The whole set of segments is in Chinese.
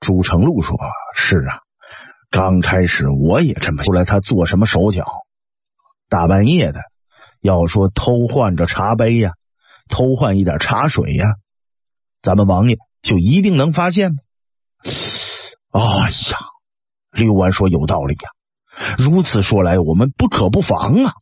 朱成禄说：“是啊，刚开始我也这么，后来他做什么手脚？大半夜的，要说偷换着茶杯呀，偷换一点茶水呀，咱们王爷就一定能发现吗？”哎呀，刘安说：“有道理呀，如此说来，我们不可不防啊。”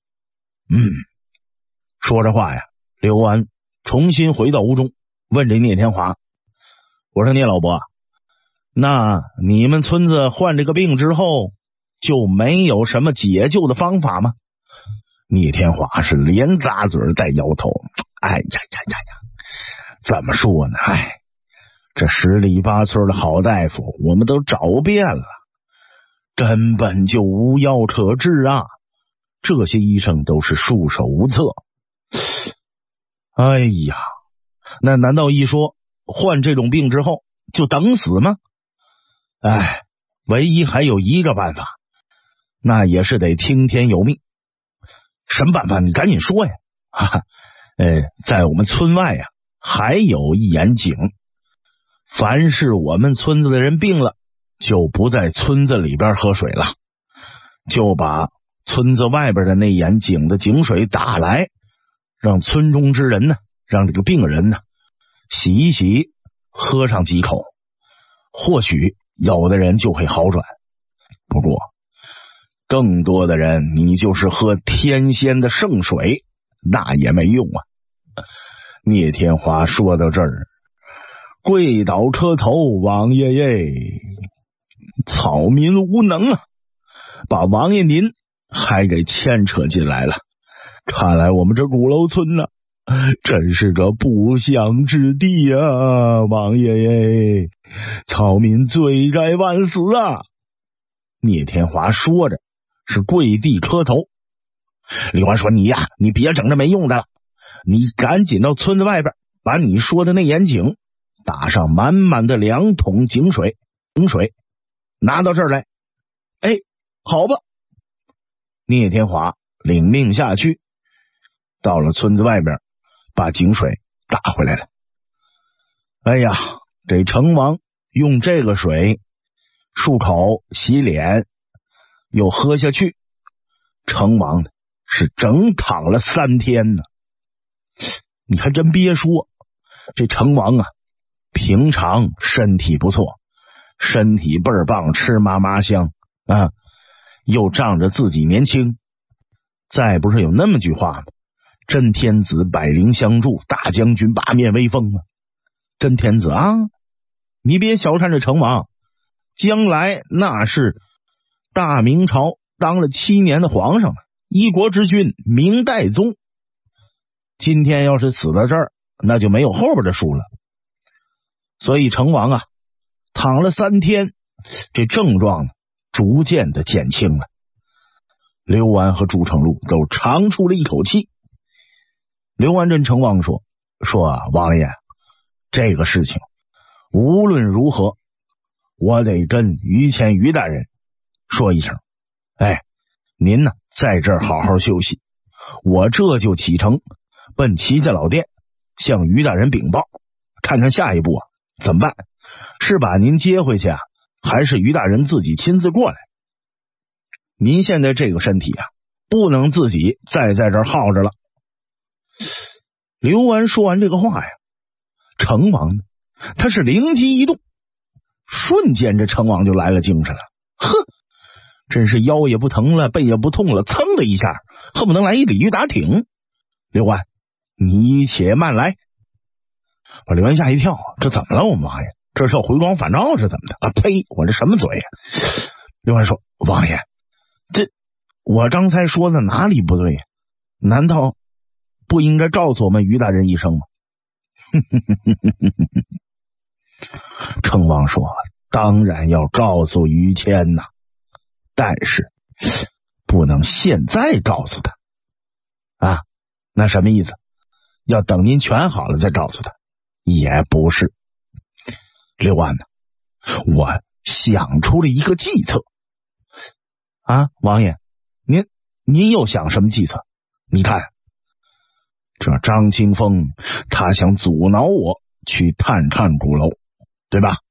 说着话呀，刘安重新回到屋中，问这聂天华：“我说聂老伯，那你们村子患这个病之后，就没有什么解救的方法吗？”聂天华是连咂嘴带摇头：“哎呀呀呀呀，怎么说呢？这十里八村的好大夫我们都找遍了，根本就无药可治啊！这些医生都是束手无策。哎呀，那难道一说患这种病之后就等死吗？唯一还有一个办法，那也是得听天由命。什么办法？你赶紧说呀！在我们村外呀，还有一眼井。凡是我们村子的人病了，就不在村子里边喝水了，就把村子外边的那眼井的井水打来，让村中之人呢，让这个病人呢洗一洗，喝上几口，或许有的人就会好转。不过更多的人，你就是喝天仙的圣水，那也没用啊。聂天华说到这儿，跪倒磕头：“王爷耶，草民无能啊，把王爷您还给牵扯进来了。看来我们这鼓楼村呢，真是个不祥之地啊！王爷耶，草民罪该万死啊！”聂天华说着是跪地磕头。刘安说：“你呀，你别整这没用的了，你赶紧到村子外边，把你说的那眼井打上满满的2桶井水，拿到这儿来。”好吧。聂天华领命下去，到了村子外边，把井水打回来了。这成王用这个水漱口洗脸，又喝下去，成王呢是整躺了3天呢。你还真别说，这成王啊，平常身体不错，身体倍儿棒，吃嘛嘛香啊，又仗着自己年轻。再不是有那么句话吗？真天子百灵相助，大将军八面威风啊！真天子啊，你别小看这成王，将来那是大明朝当了7年的皇上，一国之君，明代宗。今天要是死到这儿，那就没有后边的书了。所以成王啊，躺了3天，这症状逐渐的减轻了。刘安和朱成禄都长出了一口气。刘安跟成王说：“王爷，这个事情无论如何，我得跟于谦于大人说一声。您呢在这儿好好休息，我这就启程奔齐家老店，向于大人禀报，看看下一步怎么办？是把您接回去啊，还是于大人自己亲自过来？您现在这个身体啊，不能自己再在这儿耗着了。”刘安说完这个话呀，成王呢，他是灵机一动，瞬间这成王就来了精神了。真是腰也不疼了，背也不痛了，噌的一下，恨不能来一鲤鱼打挺。刘安，你且慢来。把刘安吓一跳，这怎么了？我妈呀，这是要回光返照是怎么的啊？呸！我这什么嘴呀？刘安说：“王爷，这我刚才说的哪里不对呀？难道不应该告诉我们于大人一声吗？”成王说：“当然要告诉于谦呐，但是不能现在告诉他啊。那什么意思？要等您全好了再告诉他？也不是。刘安呢，我想出了一个计策啊。王爷，您又想什么计策？你看，这张清风他想阻挠我去探看鼓楼，对吧？